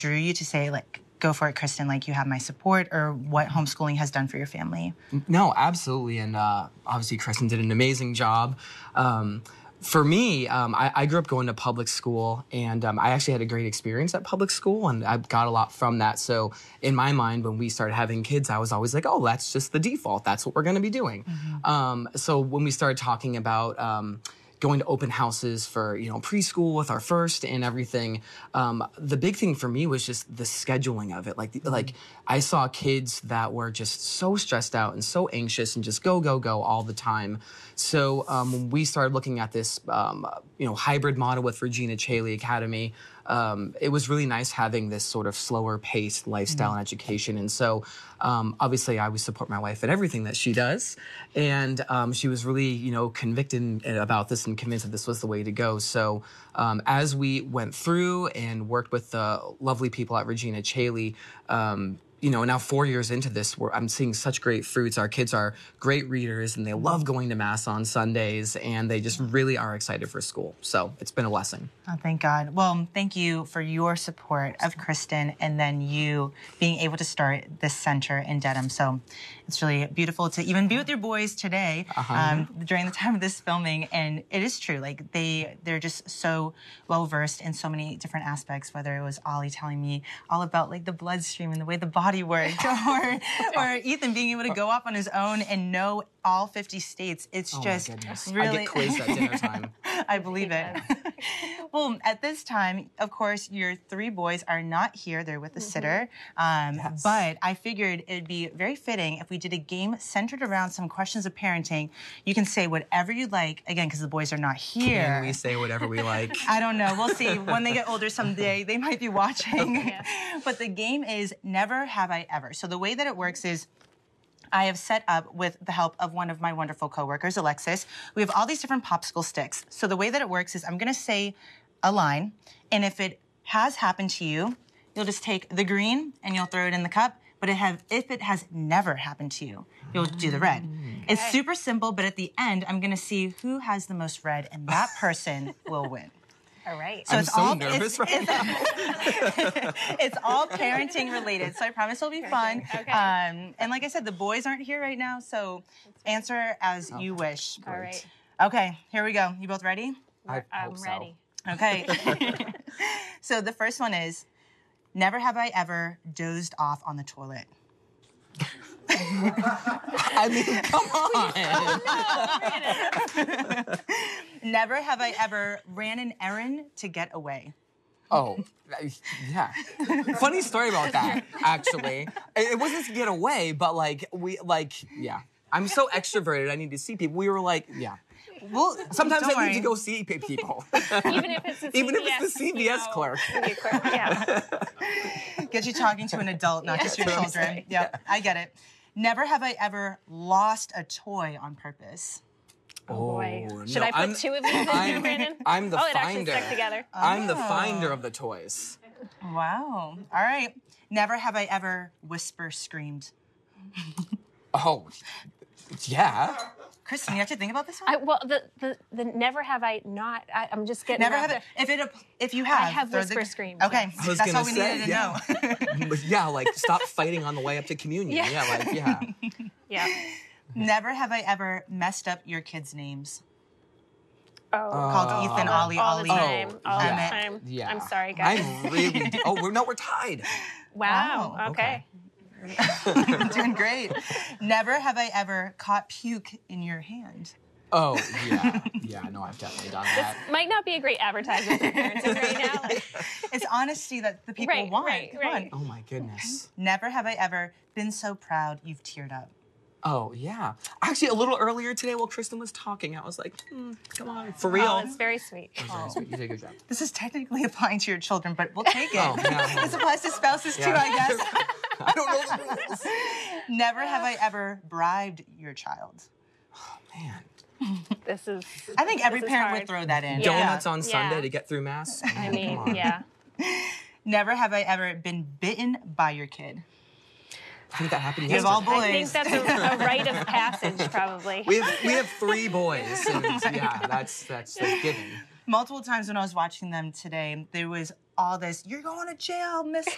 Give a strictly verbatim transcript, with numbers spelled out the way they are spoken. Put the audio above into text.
drew you to say, like, go for it, Kristen, like, you have my support, or what homeschooling has done for your family? No, absolutely. And uh, obviously, Kristen did an amazing job. Um, For me, um, I, I grew up going to public school, and um, I actually had a great experience at public school, and I got a lot from that. So in my mind, when we started having kids, I was always like, oh, that's just the default. That's what we're going to be doing. Mm-hmm. um, so when we started talking about um, going to open houses for, you know, preschool with our first and everything, um, the big thing for me was just the scheduling of it. Like, mm-hmm. like I saw kids that were just so stressed out and so anxious and just go, go, go all the time. So um, when we started looking at this, um, you know, hybrid model with Regina Chaley Academy, um, it was really nice having this sort of slower paced lifestyle mm-hmm. and education. And so um, obviously I would support my wife at everything that she does. And um, she was really, you know, convicted about this and convinced that this was the way to go. So um, as we went through and worked with the lovely people at Regina Chaley, um, you know, now four years into this, we're, I'm seeing such great fruits. Our kids are great readers, and they love going to Mass on Sundays, and they just really are excited for school. So it's been a blessing. Oh, thank God. Well, thank you for your support of Kristen, and then you being able to start this center in Dedham. So it's really beautiful to even be with your boys today uh-huh. um, during the time of this filming. And it is true, like they, they're just so well-versed in so many different aspects, whether it was Ollie telling me all about like the bloodstream and the way the body worked, or, or Ethan being able to go off on his own and know all fifty states. It's oh just really... I get quizzed at dinner time. I believe it. Well, at this time, of course, your three boys are not here. They're with the mm-hmm. sitter. Um, yes. But I figured it'd be very fitting if we did a game centered around some questions of parenting. You can say whatever you like, again, because the boys are not here. Can we say whatever we like? I don't know. We'll see. When they get older someday, they might be watching. Yeah. But the game is Never Have I Ever. So the way that it works is I have set up, with the help of one of my wonderful coworkers, Alexis, we have all these different popsicle sticks. So the way that it works is I'm going to say a line, and if it has happened to you, you'll just take the green and you'll throw it in the cup. But it have, if it has never happened to you, you'll do the red. Okay. It's super simple, but at the end, I'm going to see who has the most red, and that person will win. All right. So I'm it's so all, nervous it's, right it's, now. It's all parenting related, so I promise it'll be fun. Okay. Um, and like I said, the boys aren't here right now, so answer as okay. you wish. All right. Okay, here we go. You both ready? I I'm hope so. ready. Okay. So the first one is, never have I ever dozed off on the toilet. I mean, come on. Oh, no, Never have I ever ran an errand to get away. Oh, yeah. Funny story about that, actually. It wasn't to get away, but like, we, like, yeah. I'm so extroverted, I need to see people. We were like, yeah. Well, sometimes I worry. need to go see people. Even if it's the C V S, Even if it's the C V S you know, clerk. clerk. Yeah. Get you talking to an adult, not Yeah. just your That's what I'm children. saying. Yep, Yeah. I get it. Never have I ever lost a toy on purpose. Oh, boy. Oh, Should no, I put I'm, two of these in I'm, here, Brandon? I'm the oh, it actually finder. stuck together. I'm the Oh. finder of the toys. Wow. All right. Never have I ever whisper screamed. Oh, yeah. Kristen, you have to think about this one? I, well, the, the the never have I not. I, I'm just getting. Never around have to- it. If it, if you have, I have throw whisper the, screamed, Okay, yes. I was that's gonna all we say, needed to yeah. know. But yeah, like stop fighting on the way up to communion. Yeah. Yeah, like yeah. Yeah. Never have I ever messed up your kids' names. Oh. Called Oh. Ethan, all, Ollie, the, all Ollie. the time. Oh, all yeah. the time. Yeah. I'm sorry, guys. I'm really. Oh, we're no, we're tied. Wow. Oh, okay. Doing great. Never have I ever caught puke in your hand. Oh yeah, yeah. No, I've definitely done that. Might not be a great advertisement for parenting right now. Like, It's honesty that the people Right, want. right, Come right. on. Oh my goodness. Never have I ever been so proud you've teared up. Oh yeah. Actually, a little earlier today, while Kristen was talking, I was like, hmm, "Come on, for real." oh, it's very sweet. It was very sweet. You did a good job. This is technically applying to your children, but we'll take it. Oh, yeah. This applies to spouses too, Yeah. I guess. I don't know the rules. Never have I ever bribed your child. Oh man. This is. I think every this is parent hard. would throw that in. Yeah. Donuts on Sunday Yeah. to get through Mass. I Come mean, on. yeah. Never have I ever been bitten by your kid. I think that happened You have yesterday. all I think boys. that's a, a rite of passage, probably. We have we have three boys, and yeah, that's that's like given. Multiple times when I was watching them today, there was all this, "You're going to jail, Miss